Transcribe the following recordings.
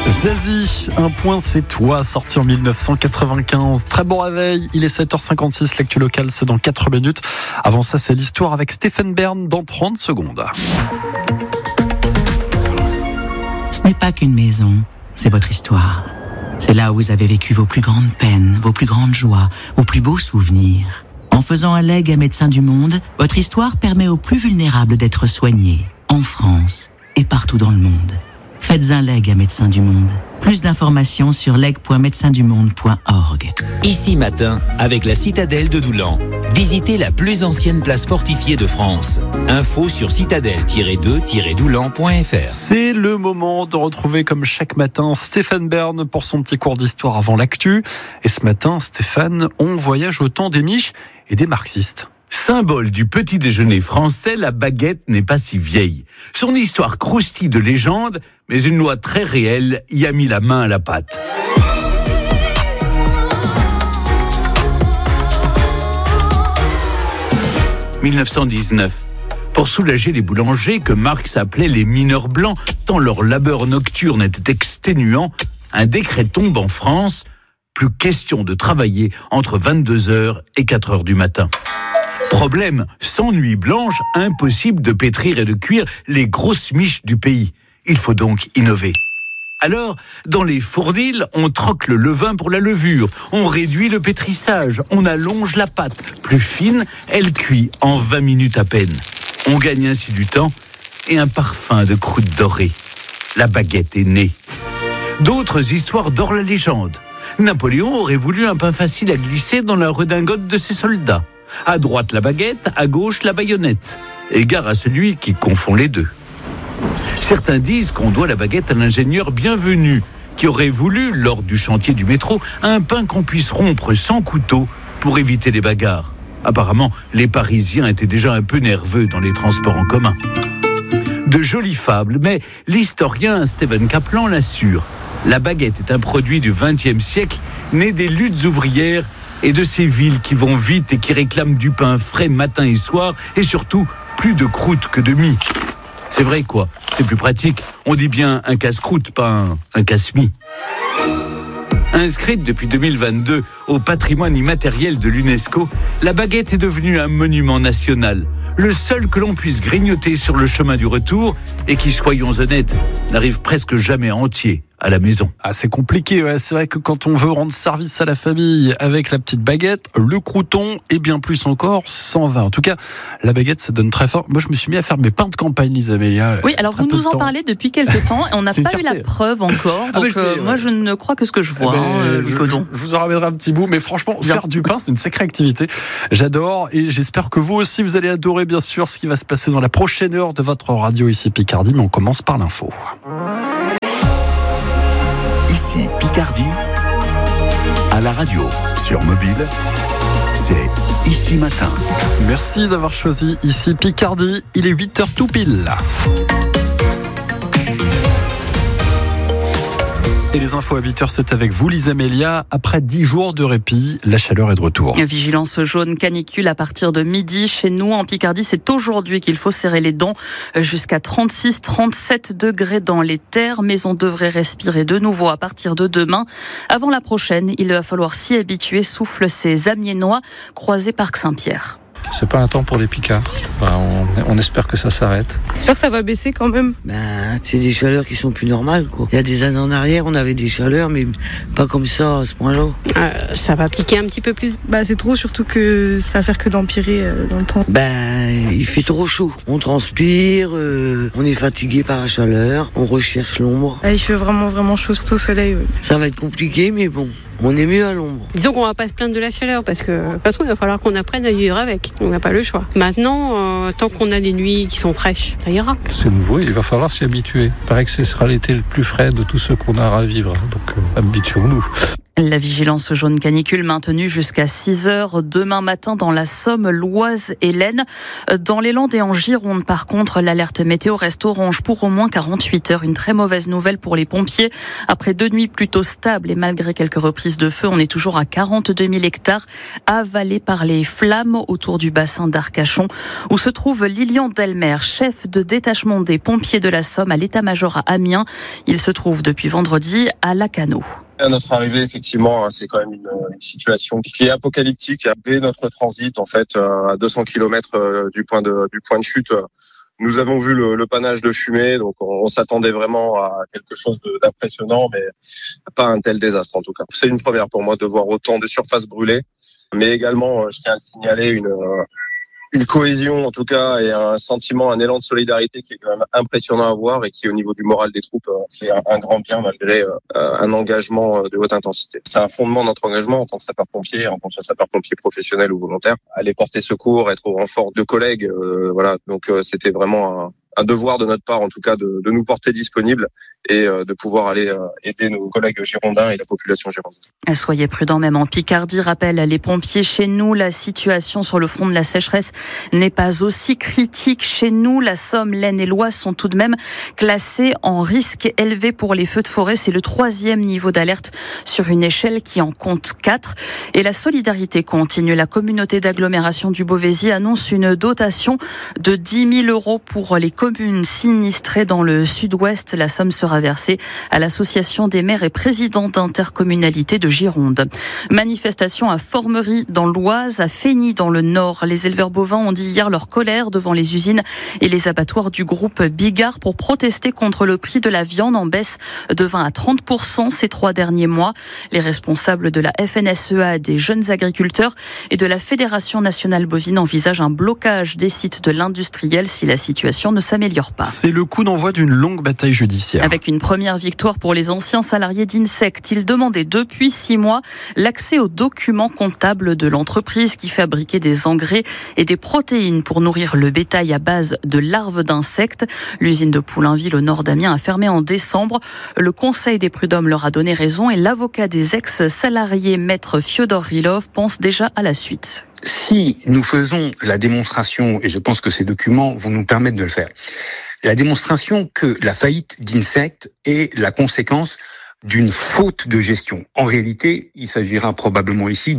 Zazie, un point c'est toi, sorti en 1995. Très bon réveil, il est 7h56, l'actu locale c'est dans 4 minutes. Avant ça, c'est l'histoire avec Stéphane Bern dans 30 secondes. Ce n'est pas qu'une maison, c'est votre histoire. C'est là où vous avez vécu vos plus grandes peines, vos plus grandes joies, vos plus beaux souvenirs. En faisant un legs à Médecins du Monde, votre histoire permet aux plus vulnérables d'être soignés, en France et partout dans le monde. Faites un leg à Médecins du Monde. Plus d'informations sur leg.médecindumonde.org. Ici matin, avec la citadelle de Doulan. Visitez la plus ancienne place fortifiée de France. Info sur citadelle-2-doulan.fr. C'est le moment de retrouver comme chaque matin Stéphane Bern pour son petit cours d'histoire avant l'actu. Et ce matin, Stéphane, on voyage au temps des miches et des marxistes. Symbole du petit déjeuner français, la baguette n'est pas si vieille. Son histoire croustille de légende, mais une loi très réelle y a mis la main à la pâte. « 1919. Pour soulager les boulangers que Marx appelait les mineurs blancs, tant leur labeur nocturne était exténuant, un décret tombe en France. Plus question de travailler entre 22h et 4h du matin. Problème, sans nuit blanche, impossible de pétrir et de cuire les grosses miches du pays. Il faut donc innover. Alors, dans les fournils, on troque le levain pour la levure, on réduit le pétrissage, on allonge la pâte. Plus fine, elle cuit en 20 minutes à peine. On gagne ainsi du temps et un parfum de croûte dorée. La baguette est née. D'autres histoires dorent la légende. Napoléon aurait voulu un pain facile à glisser dans la redingote de ses soldats. À droite la baguette, à gauche la baïonnette. Égard à celui qui confond les deux. Certains disent qu'on doit la baguette à l'ingénieur Bienvenu, qui aurait voulu, lors du chantier du métro, un pain qu'on puisse rompre sans couteau pour éviter les bagarres. Apparemment, les Parisiens étaient déjà un peu nerveux dans les transports en commun. De jolies fables, mais l'historien Stephen Kaplan l'assure. La baguette est un produit du XXe siècle, né des luttes ouvrières et de ces villes qui vont vite et qui réclament du pain frais matin et soir, et surtout plus de croûte que de mie. C'est vrai quoi, c'est plus pratique. On dit bien un casse-croûte, pas un casse-mie. Inscrite depuis 2022 au patrimoine immatériel de l'UNESCO, la baguette est devenue un monument national. Le seul que l'on puisse grignoter sur le chemin du retour et qui, soyons honnêtes, n'arrive presque jamais entier à la maison. Ah, c'est compliqué, ouais. C'est vrai que quand on veut rendre service à la famille avec la petite baguette, le crouton et bien plus encore, 120. En tout cas, la baguette, ça donne très fort. Moi, je me suis mis à faire mes pains de campagne, Lisa Amélia. Oui, alors vous nous en parlez depuis quelques temps et on n'a pas eu la preuve encore. Donc moi, je ne crois que ce que je vois. Je vous en ramènerai un petit bout, mais franchement, faire du pain, c'est une sacrée activité. J'adore et j'espère que vous aussi, vous allez adorer, bien sûr, ce qui va se passer dans la prochaine heure de votre radio ici Picardie. Mais on commence par l'info. Ici Picardie, à la radio, sur mobile, c'est Ici Matin. Merci d'avoir choisi Ici Picardie, il est 8h tout pile. Et les infos à 8h, c'est avec vous, Lisa Amélia. Après 10 jours de répit, la chaleur est de retour. Vigilance jaune canicule à partir de midi. Chez nous, en Picardie, c'est aujourd'hui qu'il faut serrer les dents. Jusqu'à 36-37 degrés dans les terres. Mais on devrait respirer de nouveau à partir de demain. Avant la prochaine, il va falloir s'y habituer. Soufflent ces Amiénois croisés Parc Saint-Pierre. C'est pas un temps pour les picards. On espère que ça s'arrête. J'espère que ça va baisser quand même. C'est des chaleurs qui sont plus normales, quoi. Il y a des années en arrière, on avait des chaleurs, mais pas comme ça, à ce point-là. Ça va piquer un petit peu plus. C'est trop, surtout que ça va faire que d'empirer dans le temps. Il fait trop chaud. On transpire, on est fatigué par la chaleur, on recherche l'ombre. Il fait vraiment, vraiment chaud, surtout au soleil. Ouais. Ça va être compliqué, mais bon. On est mieux à l'ombre. Disons qu'on va pas se plaindre de la chaleur parce que il va falloir qu'on apprenne à vivre avec. On n'a pas le choix. Maintenant, tant qu'on a des nuits qui sont fraîches, ça ira. C'est nouveau, il va falloir s'y habituer. Il paraît que ce sera l'été le plus frais de tous ceux qu'on aura à vivre. Donc habituons-nous. La vigilance jaune canicule maintenue jusqu'à 6h demain matin dans la Somme, l'Oise et l'Aisne. Dans les Landes et en Gironde, par contre, l'alerte météo reste orange pour au moins 48 heures. Une très mauvaise nouvelle pour les pompiers. Après 2 nuits plutôt stables et malgré quelques reprises de feu, on est toujours à 42 000 hectares avalés par les flammes autour du bassin d'Arcachon, où se trouve Lilian Delmer, chef de détachement des pompiers de la Somme à l'état-major à Amiens. Il se trouve depuis vendredi à Lacanau. À notre arrivée, effectivement, c'est quand même une situation qui est apocalyptique. Dès notre transit, en fait, à 200 km du point de chute, nous avons vu le panache de fumée. Donc, on s'attendait vraiment à quelque chose d'impressionnant, mais pas un tel désastre, en tout cas. C'est une première pour moi de voir autant de surfaces brûlées, mais également, je tiens à le signaler, une cohésion en tout cas et un sentiment, un élan de solidarité qui est quand même impressionnant à voir et qui au niveau du moral des troupes fait un grand bien malgré un engagement de haute intensité. C'est un fondement de notre engagement en tant que sapeur-pompier, en tant que sapeur-pompier professionnel ou volontaire, aller porter secours, être au renfort de collègues, voilà. Donc c'était vraiment un devoir de notre part en tout cas de nous porter disponibles et de pouvoir aller aider nos collègues girondins et la population girondine. Soyez prudents même en Picardie, rappelle les pompiers chez nous. La situation sur le front de la sécheresse n'est pas aussi critique chez nous. La Somme, l'Aisne et l'Oise sont tout de même classés en risque élevé pour les feux de forêt. C'est le 3e niveau d'alerte sur une échelle qui en compte 4. Et la solidarité continue. La communauté d'agglomération du Beauvaisis annonce une dotation de 10 000 € pour les communes sinistrées dans le sud-ouest. La somme sera versée à l'association des maires et présidents d'intercommunalité de Gironde. Manifestation à Formerie dans l'Oise, à Fény dans le Nord. Les éleveurs bovins ont dit hier leur colère devant les usines et les abattoirs du groupe Bigard pour protester contre le prix de la viande en baisse de 20 à 30% ces 3 derniers mois. Les responsables de la FNSEA, des jeunes agriculteurs et de la Fédération nationale bovine envisagent un blocage des sites de l'industriel si la situation ne s'améliore pas. C'est le coup d'envoi d'une longue bataille judiciaire. Avec une première victoire pour les anciens salariés d'Insect. Ils demandaient depuis 6 mois l'accès aux documents comptables de l'entreprise qui fabriquait des engrais et des protéines pour nourrir le bétail à base de larves d'insectes. L'usine de Poulainville au nord d'Amiens a fermé en décembre. Le Conseil des prud'hommes leur a donné raison et l'avocat des ex-salariés, maître Fyodor Rilov, pense déjà à la suite. Si nous faisons la démonstration, et je pense que ces documents vont nous permettre de le faire, la démonstration que la faillite d'Insect est la conséquence d'une faute de gestion. En réalité, il s'agira probablement ici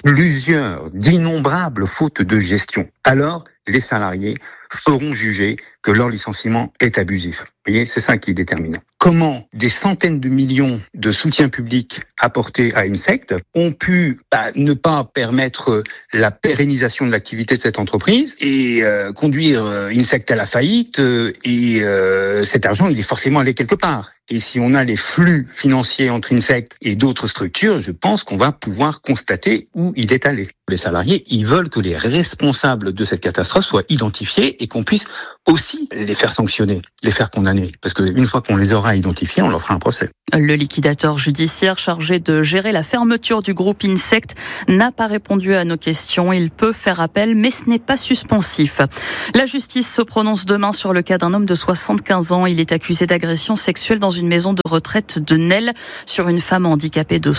d'innombrables fautes de gestion. Alors, les salariés feront juger que leur licenciement est abusif. Vous voyez, c'est ça qui est déterminant. Comment des centaines de millions de soutien public apportés à Insect ont pu ne pas permettre la pérennisation de l'activité de cette entreprise et conduire Insect à la faillite et cet argent, il est forcément allé quelque part. Et si on a les flux financiers entre Insect et d'autres structures, je pense qu'on va pouvoir constater où il est allé. Les salariés, ils veulent que les responsables de cette catastrophe soient identifiés et qu'on puisse aussi les faire sanctionner, les faire condamner. Parce qu'une fois qu'on les aura identifiés, on leur fera un procès. Le liquidateur judiciaire chargé de gérer la fermeture du groupe Insect n'a pas répondu à nos questions. Il peut faire appel, mais ce n'est pas suspensif. La justice se prononce demain sur le cas d'un homme de 75 ans. Il est accusé d'agression sexuelle dans une maison de retraite de Nesle sur une femme handicapée de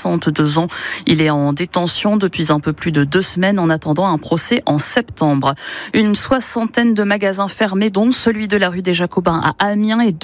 62 ans. Il est en détention depuis un peu plus de 2 semaines en attendant un procès en septembre. Une 60aine de magasins fermés, dont celui de la rue des Jacobins à Amiens et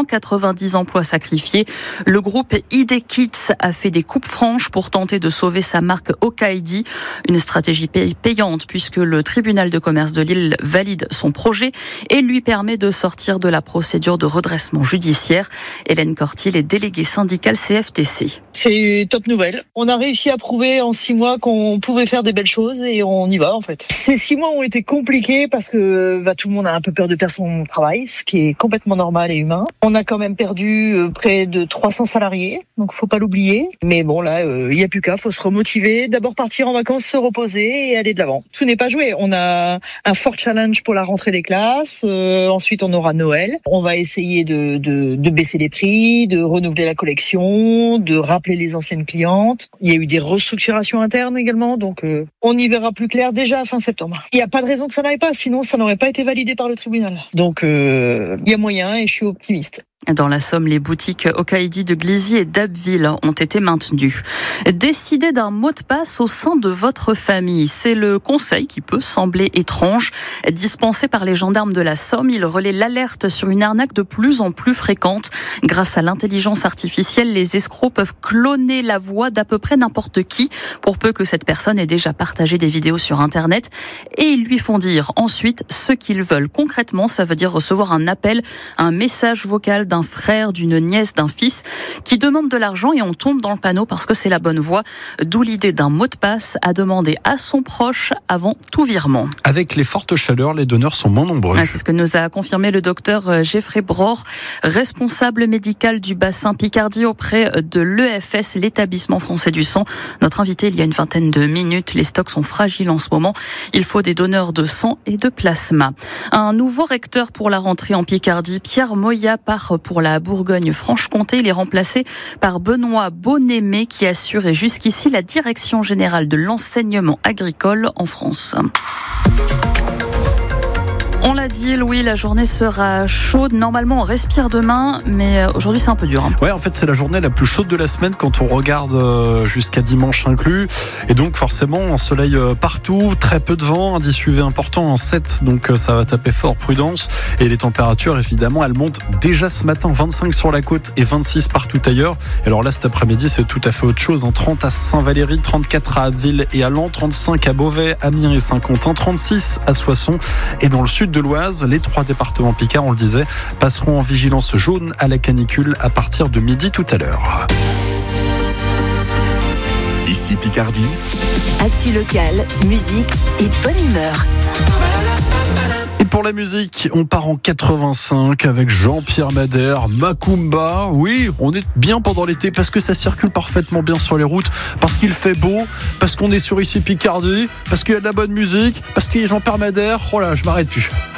290 emplois sacrifiés. Le groupe ID Kits a fait des coupes franches pour tenter de sauver sa marque Okaidi. Une stratégie payante puisque le tribunal de commerce de Lille valide son projet et lui permet de sortir de la procédure de redressement judiciaire. Hélène Cortil est déléguée syndicale CFTC. C'est top nouvelle. On a réussi à prouver en 6 mois qu'on pouvait faire des belles choses et on y va en fait. Ces 6 mois ont été compliqués parce que tout le monde a un peu peur de perdre son travail, ce qui est complètement normal et humain. On a quand même perdu près de 300 salariés, donc faut pas l'oublier. Mais bon là, il y a plus qu'à, faut se remotiver, d'abord partir en vacances, se reposer et aller de l'avant. Tout n'est pas joué. On a un fort challenge pour la rentrée des classes. Ensuite, on aura Noël. On va essayer de baisser les prix, de renouveler la collection, de rappeler les anciennes clientes. Il y a eu des restructurations internes également, donc on y verra plus clair déjà à fin septembre. Il n'y a pas de raison que ça n'aille pas, sinon ça n'aurait pas été validé par le tribunal. Donc il y a moyen et je suis optimiste. Dans la Somme, les boutiques Okaïdi de Glizy et d'Abbeville ont été maintenues. Décidez d'un mot de passe au sein de votre famille. C'est le conseil qui peut sembler étrange. Dispensé par les gendarmes de la Somme, il relaie l'alerte sur une arnaque de plus en plus fréquente. Grâce à l'intelligence artificielle, les escrocs peuvent cloner la voix d'à peu près n'importe qui, pour peu que cette personne ait déjà partagé des vidéos sur Internet. Et ils lui font dire ensuite ce qu'ils veulent. Concrètement, ça veut dire recevoir un appel, un message vocal d'un frère, d'une nièce, d'un fils qui demande de l'argent et on tombe dans le panneau parce que c'est la bonne voie. D'où l'idée d'un mot de passe à demander à son proche avant tout virement. Avec les fortes chaleurs, les donneurs sont moins nombreux. C'est ce que nous a confirmé le docteur Geoffrey Bror, responsable médical du bassin Picardie auprès de l'EFS, l'établissement français du sang. Notre invité il y a une vingtaine de minutes. Les stocks sont fragiles en ce moment. Il faut des donneurs de sang et de plasma. Un nouveau recteur pour la rentrée en Picardie, Pierre Moya, part pour la Bourgogne-Franche-Comté. Il est remplacé par Benoît Bonnémé qui assurait jusqu'ici la direction générale de l'enseignement agricole en France. On l'a dit, Louis, la journée sera chaude. Normalement, on respire demain, mais aujourd'hui, c'est un peu dur. Ouais, en fait, c'est la journée la plus chaude de la semaine quand on regarde jusqu'à dimanche inclus. Et donc, forcément, un soleil partout, très peu de vent, indice UV important en 7, donc ça va taper fort, prudence. Et les températures, évidemment, elles montent déjà ce matin, 25 sur la côte et 26 partout ailleurs. Et alors là, cet après-midi, c'est tout à fait autre chose. 30 à Saint-Valery, 34 à Abbeville et à Laon, 35 à Beauvais, Amiens et Saint-Quentin, 36 à Soissons. Et dans le sud de l'Oise, les 3 départements picards, on le disait, passeront en vigilance jaune à la canicule à partir de midi tout à l'heure. Ici Picardie. Actu locale, musique et bonne humeur. Et pour la musique, on part en 85 avec Jean-Pierre Madère, Macumba. Oui, on est bien pendant l'été parce que ça circule parfaitement bien sur les routes, parce qu'il fait beau, parce qu'on est sur Ici Picardie, parce qu'il y a de la bonne musique, parce qu'il y a Jean-Pierre Madère. Oh là, je m'arrête plus.